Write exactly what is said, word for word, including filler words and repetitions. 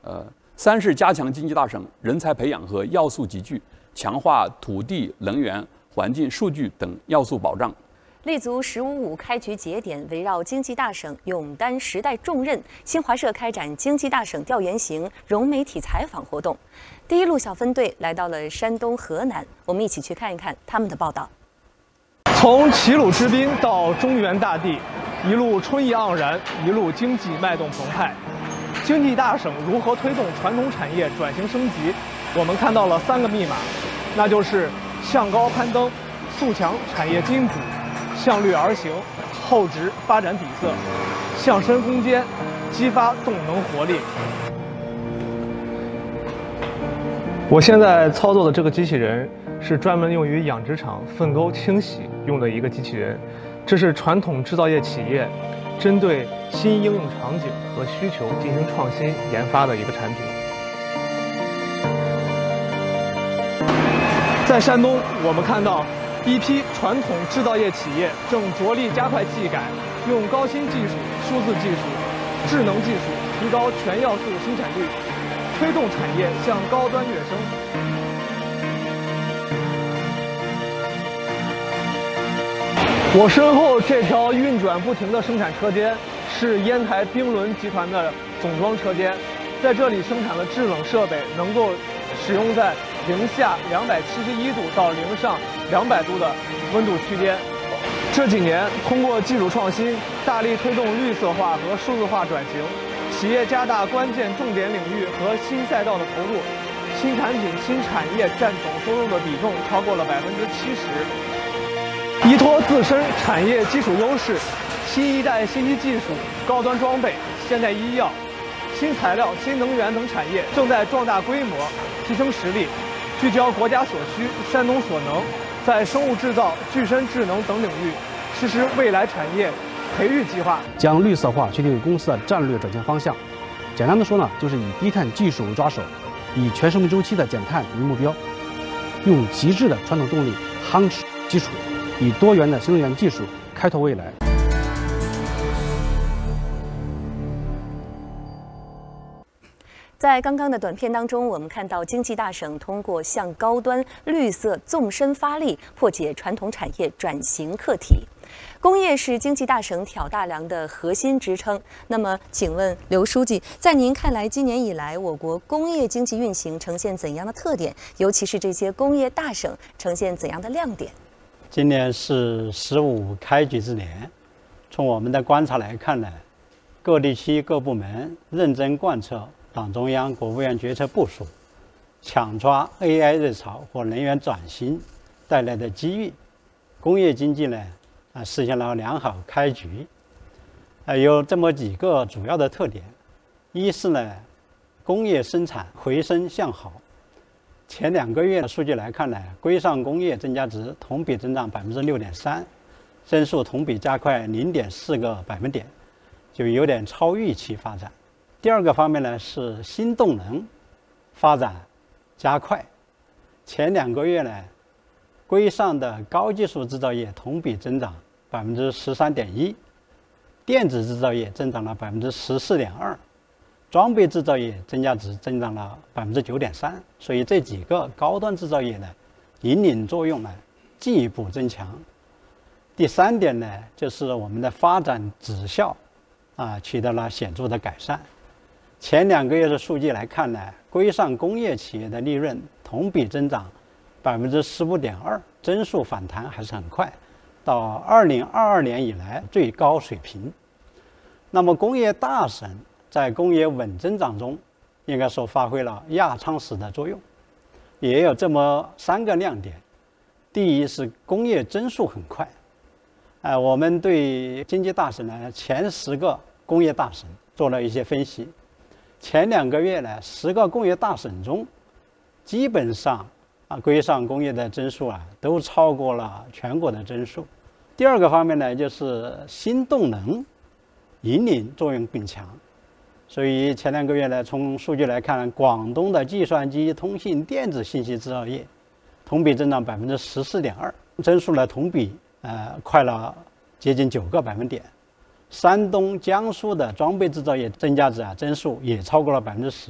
呃，三是加强经济大省人才培养和要素集聚，强化土地、能源、环境、数据等要素保障。 立足“十五五”开局节点，围绕经济大省勇担时代重任，新华社开展经济大省调研型融媒体采访活动。第一路小分队来到了山东河南，我们一起去看一看他们的报道。 从齐鲁之滨到中原大地，一路春意盎然，一路经济脉动澎湃。经济大省如何推动传统产业转型升级？我们看到了三个密码，那就是向高攀登、速强产业津补、向绿而行、厚植发展底色、向深攻坚、激发动能活力。我现在操作的这个机器人是专门用于养殖场粪沟清洗用的一个机器人，这是传统制造业企业针对新应用场景和需求进行创新研发的一个产品。在山东，我们看到一批传统制造业企业正着力加快技改，用高新技术、数字技术、智能技术提高全要素生产率，推动产业向高端跃升。我身后这条运转不停的生产车间是烟台冰轮集团的总装车间，在这里生产的制冷设备能够使用在零下两百七十一度到零上两百度的温度区间。这几年，通过技术创新，大力推动绿色化和数字化转型，企业加大关键重点领域和新赛道的投入，新产品、新产业占总收入的比重超过了百分之七十。依托自身产业基础优势，新一代信息技术、高端装备、现代医药、新材料、新能源等产业正在壮大规模、提升实力，聚焦国家所需、山东所能，在生物制造、具身智能等领域实施未来产业培育计划， 将绿色化确定为公司的战略转型方向。简单的说呢，就是以低碳技术为抓手，以全生命周期的减碳为目标，用极致的传统动力夯实基础，以多元的新能源技术开拓未来。 在刚刚的短片当中，我们看到经济大省通过向高端、绿色纵深发力，破解传统产业转型课题。工业是经济大省挑大梁的核心支撑。那么，请问刘书记，在您看来，今年以来我国工业经济运行呈现怎样的特点？尤其是这些工业大省呈现怎样的亮点？ 今年是“十五”开局之年，从我们的观察来看呢，各地区各部门认真贯彻党中央、国务院决策部署，抢抓 A I 热潮和能源转型带来的机遇，工业经济呢啊实现了良好开局。呃，有这么几个主要的特点：一是呢，工业生产回升向好。前两个月的数据来看呢，规上工业增加值同比增长百分之六点三，增速同比加快零点四个百分点，就有点超预期发展。第二个方面呢是新动能发展加快，前两个月呢，规上的高技术制造业同比增长百分之十三点一，电子制造业增长了百分之十四点二，装备制造业增加值增长了百分之九点三，所以这几个高端制造业呢，引领作用呢进一步增强。第三点呢，就是我们的发展指效啊取得了显著的改善。前两个月的数据来看呢，规上工业企业的利润同比增长百分之十五点二，增速反弹还是很快，到二零二二年以来最高水平。那么工业大省在工业稳增长中，应该说发挥了压舱石的作用，也有这么三个亮点。第一是工业增速很快，呃，我们对经济大省呢前十个工业大省做了一些分析。前两个月呢，十个工业大省中，基本上啊，规上工业的增速啊，都超过了全国的增速。第二个方面呢，就是新动能引领作用更强。所以前两个月呢，从数据来看，广东的计算机、通信、电子信息制造业同比增长百分之十四点二，增速呢同比呃快了接近九个百分点。山东、江苏的装备制造业增加值啊，增速也超过了百分之十。